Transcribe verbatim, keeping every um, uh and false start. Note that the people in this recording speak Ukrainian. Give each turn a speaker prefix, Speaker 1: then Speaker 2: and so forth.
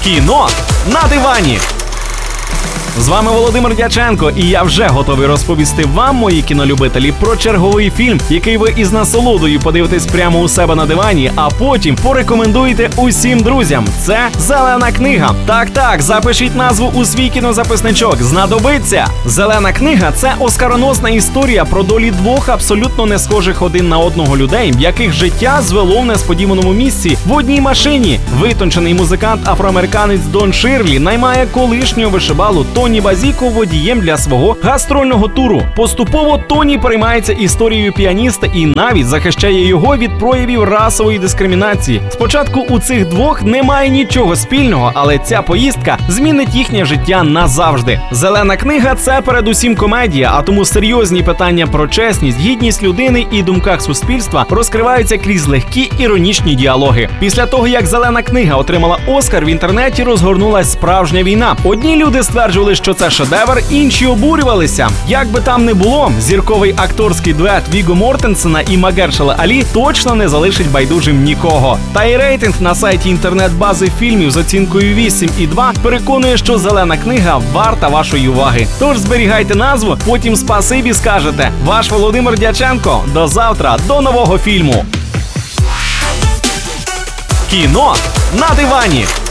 Speaker 1: Кіно на дивані. З вами Володимир Дяченко, і я вже готовий розповісти вам, мої кінолюбителі, про черговий фільм, який ви із насолодою подивитесь прямо у себе на дивані, а потім порекомендуєте усім друзям. Це «Зелена книга». Так-так, запишіть назву у свій кінозаписничок. Знадобиться. «Зелена книга» – це оскароносна історія про долі двох абсолютно не схожих один на одного людей, яких життя звело в несподіваному місці в одній машині. Витончений музикант-афроамериканець Дон Ширлі наймає колишнього вишибалу Тоні Базіко водієм для свого гастрольного туру. Поступово Тоні переймається історією піаніста і навіть захищає його від проявів расової дискримінації. Спочатку у цих двох немає нічого спільного, але ця поїздка змінить їхнє життя назавжди. «Зелена книга» – це передусім комедія, а тому серйозні питання про чесність, гідність людини і думках суспільства розкриваються крізь легкі іронічні діалоги. Після того, як «Зелена книга» отримала Оскар, в інтернеті розгорнулась справжня війна. Одні люди стверджували, що це шедевр, інші обурювалися. Як би там не було, зірковий акторський дует Віго Мортенсена і Магершала Алі точно не залишить байдужим нікого. Та й рейтинг на сайті інтернет-бази фільмів з оцінкою вісім і два переконує, що «Зелена книга» варта вашої уваги. Тож зберігайте назву, потім спасибі скажете. Ваш Володимир Дяченко. До завтра, до нового фільму. Кіно на дивані.